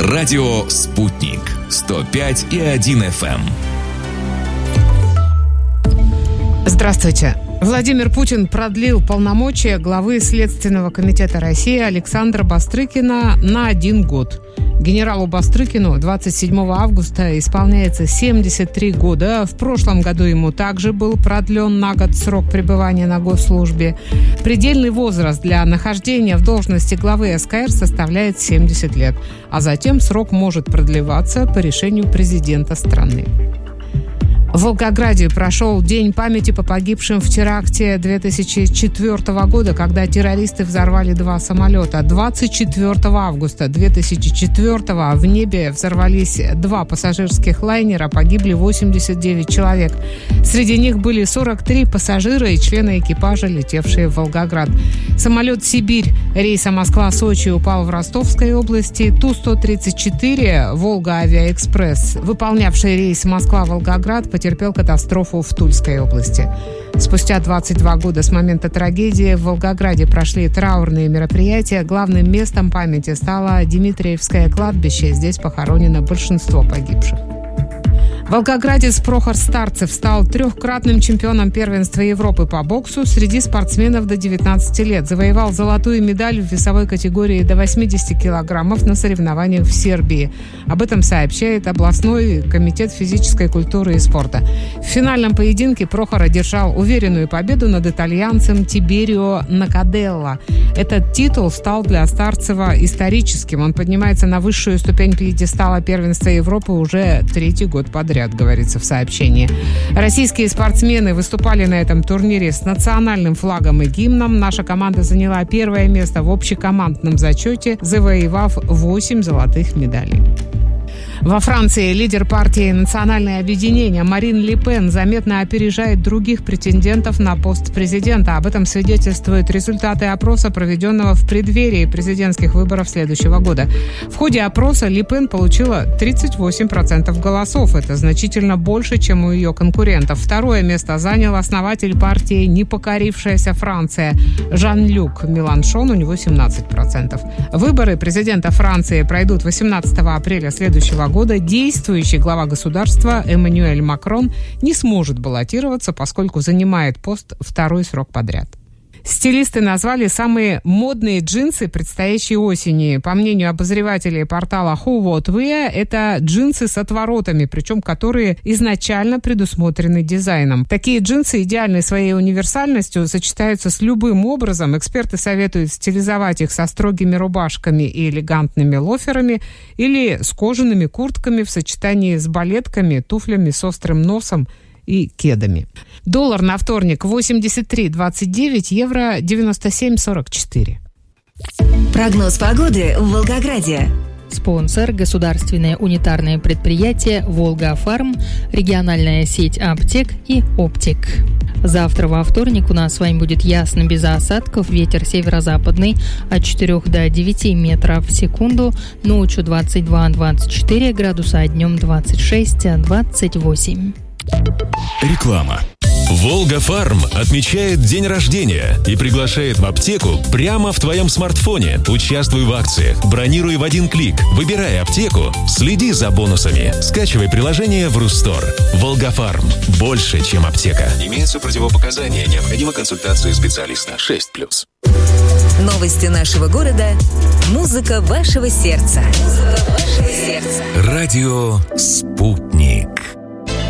Радио «Спутник» 105,1 FM. Здравствуйте. Владимир Путин продлил полномочия главы Следственного комитета России Александра Бастрыкина на 1 год. Генералу Бастрыкину 27 августа исполняется 73 года. В прошлом году ему также был продлен на год срок пребывания на госслужбе. Предельный возраст для нахождения в должности главы СКР составляет 70 лет, а затем срок может продлеваться по решению президента страны. В Волгограде прошел День памяти по погибшим в теракте 2004 года, когда террористы взорвали 2 самолета. 24 августа 2004 в небе взорвались 2 пассажирских лайнера, погибли 89 человек. Среди них были 43 пассажира и члены экипажа, летевшие в Волгоград. Самолет «Сибирь» рейса Москва-Сочи упал в Ростовской области. Ту-134 «Волга-Авиаэкспресс», выполнявший рейс Москва-Волгоград, потерпел катастрофу в Тульской области. Спустя 22 года с момента трагедии в Волгограде прошли траурные мероприятия. Главным местом памяти стало Дмитриевское кладбище. Здесь похоронено большинство погибших. Волгоградец Прохор Старцев стал 3-кратным чемпионом первенства Европы по боксу среди спортсменов до 19 лет. Завоевал золотую медаль в весовой категории до 80 килограммов на соревнованиях в Сербии. Об этом сообщает областной комитет физической культуры и спорта. В финальном поединке Прохор одержал уверенную победу над итальянцем Тиберио Накаделло. Этот титул стал для Старцева историческим. Он поднимается на высшую ступень пьедестала первенства Европы уже 3-й год подряд, говорится в сообщении. Российские спортсмены выступали на этом турнире с национальным флагом и гимном. Наша команда заняла 1-е место в общекомандном зачете, завоевав 8 золотых медалей. Во Франции лидер партии «Национальное объединение» Марин Ле Пен заметно опережает других претендентов на пост президента. Об этом свидетельствуют результаты опроса, проведенного в преддверии президентских выборов следующего года. В ходе опроса Ле Пен получила 38% голосов. Это значительно больше, чем у ее конкурентов. 2-е место занял основатель партии «Непокорившаяся Франция» Жан-Люк Меланшон, у него 17%. Выборы президента Франции пройдут 18 апреля следующего года. Действующий глава государства Эммануэль Макрон не сможет баллотироваться, поскольку занимает пост 2-й срок подряд. Стилисты назвали самые модные джинсы предстоящей осени. По мнению обозревателей портала Who What Wear, это джинсы с отворотами, причем которые изначально предусмотрены дизайном. Такие джинсы идеальны своей универсальностью, сочетаются с любым образом. Эксперты советуют стилизовать их со строгими рубашками и элегантными лоферами или с кожаными куртками в сочетании с балетками, туфлями с острым носом и кедами. Доллар на вторник 83.29, евро 97.44. Прогноз погоды в Волгограде. Спонсор – государственное унитарное предприятие «Волга-Фарм», региональная сеть аптек и «Оптик». Завтра во вторник у нас с вами будет ясно, без осадков, ветер северо-западный от 4 до 9 метров в секунду, ночью 22-24 градуса, а днем 26-28. Реклама. «Волга-Фарм» отмечает день рождения и приглашает в аптеку прямо в твоем смартфоне. Участвуй в акциях, бронируй в 1 клик, выбирай аптеку, следи за бонусами. Скачивай приложение в Рустор. «Волга-Фарм» – больше, чем аптека. Имеются противопоказания, необходима консультация специалиста. 6+. Новости нашего города. Музыка вашего сердца. Радио «Спутник».